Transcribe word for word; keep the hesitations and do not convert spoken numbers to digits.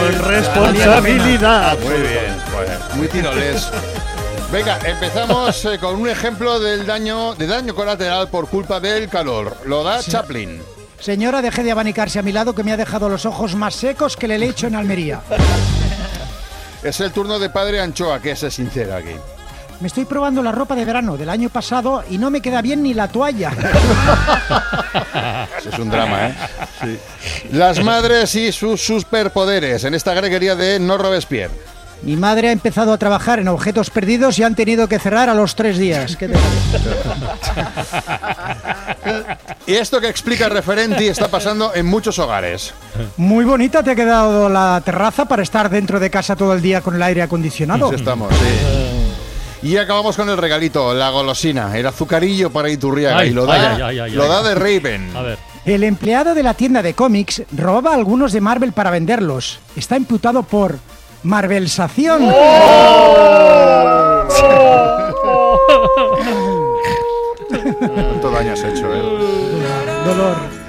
con responsabilidad. Muy bien, pues, muy tiroles. Venga, empezamos eh, con un ejemplo del daño, de daño colateral por culpa del calor. Lo da sí. Chaplin. Señora, deje de abanicarse a mi lado, que me ha dejado los ojos más secos que el helecho en Almería. Es el turno de Padre Anchoa, que es sincero aquí. Me estoy probando la ropa de verano del año pasado y no me queda bien ni la toalla. Eso es un drama, ¿eh? Sí. Las madres y sus superpoderes en esta greguería de No Robespierre. Mi madre ha empezado a trabajar en objetos perdidos y han tenido que cerrar a los tres días. ¿Qué te parece? Y esto que explica Referenti está pasando en muchos hogares. Muy bonita te ha quedado la terraza para estar dentro de casa todo el día con el aire acondicionado. Sí, estamos, sí. Y acabamos con el regalito, la golosina, el azucarillo para Iturriaga. Ay, y lo da, ay, ay, ay, lo ay, da de Raven. A ver. El empleado de la tienda de cómics robaba algunos de Marvel para venderlos. Está imputado por Marvelsación. ¡Oh! ¡Oh! Cuánto daño has hecho, ¿eh? Dolor.